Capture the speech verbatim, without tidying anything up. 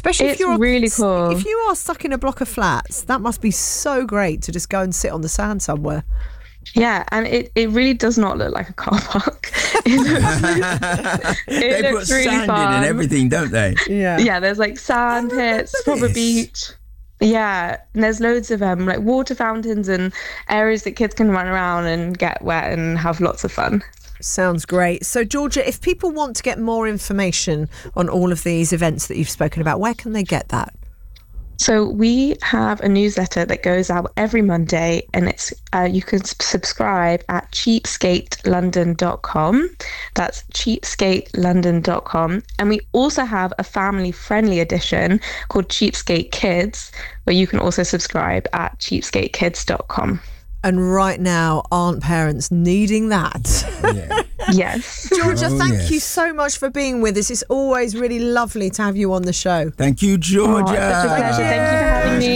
Especially it's if you're really cool. If you are stuck in a block of flats, that must be so great to just go and sit on the sand somewhere. Yeah, and it, it really does not look like a car park. It looks, it they put looks really sand fun. in and everything, don't they? Yeah. Yeah, there's like sand pits, proper this. beach. Yeah, and there's loads of um like water fountains and areas that kids can run around and get wet and have lots of fun. Sounds great. So, Georgia, if people want to get more information on all of these events that you've spoken about, where can they get that? So we have a newsletter that goes out every Monday, and it's uh, you can subscribe at cheapskate london dot com. That's cheapskate london dot com. And we also have a family-friendly edition called Cheapskate Kids, where you can also subscribe at cheapskate kids dot com. And right now, aren't parents needing that? Yeah. Yes. Georgia, Oh, thank yes. you so much for being with us. It's always really lovely to have you on the show. Thank you, Georgia. Oh, it's such a pleasure. Thank you